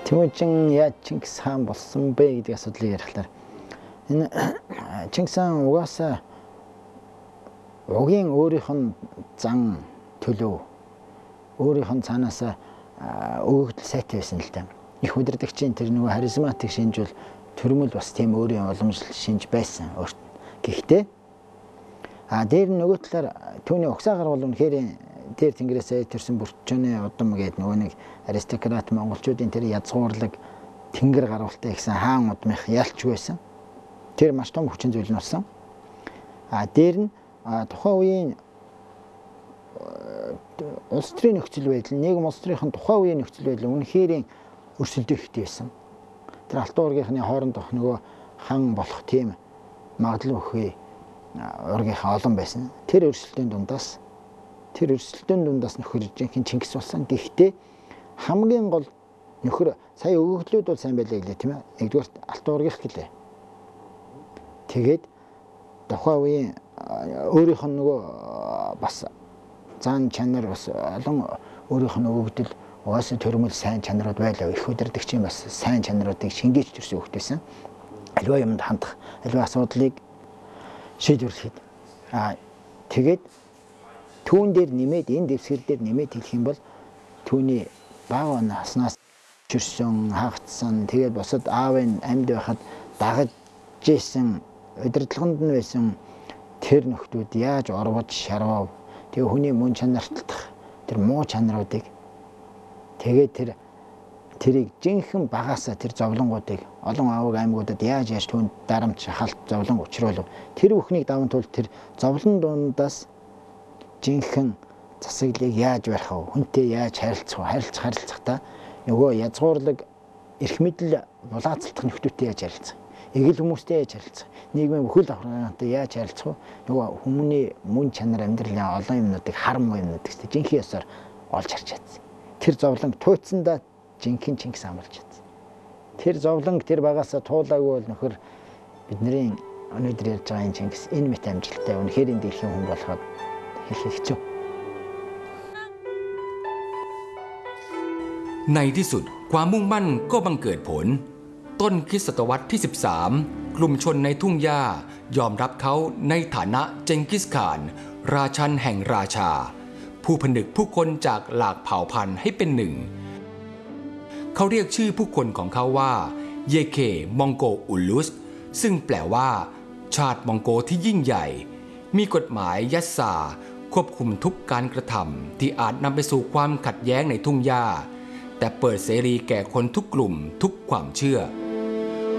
Тэмүүжин яаж Чингис хаан болсон бэ гэдэг асуудлыг ярихлаар энэ Чингис хаан угаасаа угийн өөрийнх нь зан төлөв өөрийнх нь цаанаасаа өгөгдөл сайтай байсан л да. Их удирдагчийн тэр нөгөө харизматик шинж бол төрөмөл бас тийм өөрийн уламжлал шинж байсан. Гэхдээ дээр нөгөө талаар түүний угсаагаар бол үнэхээр дээр тэнгэрээс төрсэн бүрчөөний удам гэдэг нөгөө нэг аристократ монголчуудын тэр язгуурлаг тэнгэр гарвалтай гэсэн хаан удмынх ялч байсан. Тэр маш том хүчин зүйл нь болсон. Дээр нь тухайн үеийн улс төрийн нөхцөл байдал, нийгэм улс төрийн тухайн үеийн нөхцөл байдал үнэхээр өрсөлдөхтэй байсан. Тэр алтан уургийнхны хоорондох нөгөө хан болох тийм магадлал өгөхөө ургийнхаа олон байсан. Тэр өрсөлдөөн дундаас нөхөр жинхэнэ Чингис болсон. Гэхдээ хамгийн гол нөхөр сая өгөгдлүүд бол сайн байлаа гэлээ тийм ээ. Нэгдүгээр алтан уургийнх гэлээ. Тэгээд тухайн үеийн өөрийнх нь нөгөө бас зан чанар бас олон өөрийнх нь өгөгдөл угаасаа төрөмөл сайн чанарууд байлаа. Их удирдагчийн бас сайн чанаруудыг шингээж төрсөн хөлтөөсөн. Аливаа юмд хандах, аливаа асуудлыг шийдвэрлэхэд. Тэгээд түүн дээр нэмээд энэ дэвсгэр дээр нэмээд хэлэх юм бол түүний бага наснаас чирсэн, хагцсан, тэгээд бусад аавын амьд байхад дагаж жийсэн, удирдлаганд нь байсан тэр нөхдүүд яаж орвож шарвав. Тэгээ хүний мөн чанартах тэр муу чанаруудыг тэгээд тэрийг жинхэнэ багаасаа тэр зовлонгуудыг олон аавыг аймагуудад яаж түүнд дарамт шахалт зовлон учруулв. Тэр бүхнийг даван тул тэр зовлон дундаас жинхэнэ засаглыг яаж барих вэ? Хүнтэй яаж харилцахдаа нөгөө язгуурлаг эрх мэдэл булаацалтах нөхдөөтэй яаж харилцах? Эгэл хүмүүстэй яаж харилцах? Нийгмийн бүхэл давхаргаантай яаж харилцах вэ? Нөгөө хүмүүний мөн чанар амьдралын олон юмнуудыг хар муу юмнууд гэсэн жинхэнэ ёсоор олж харж чадсан. Тэр зовлон тууцсандаа жинхэнэ Чингис хаан болж чадсан. Тэр зовлон тэр багаасаа туулаагүй бол нөхөр бидний өнөөдөр ярьж байгаа энэ Чингис энэ мэт амжилттай үнэхээр энэ дэлхийн хүн болоход хэлэх хэцүү. ในที่สุดความมุ่งมั่นก็บังเกิดผลต้นคริสตศตวรรษที่ 13 กลุ่มชนในทุ่งหญ้ายอมรับเขาในฐานะเจงกิสข่านราชันแห่งราชาผู้ผนึกผู้คนจากหลากเผ่าพันธุ์ให้เป็นหนึ่งเขาเรียกชื่อผู้คนของเขาว่าเยเคมองโกอุลุสซึ่งแปลว่าชาติมองโกที่ยิ่งใหญ่มีกฎหมายยัสซาควบคุมทุกการกระทำที่อาจนำไปสู่ความขัดแย้งในทุ่งหญ้าแต่เปิดเสรีแก่คนทุกกลุ่มทุกความเชื่อ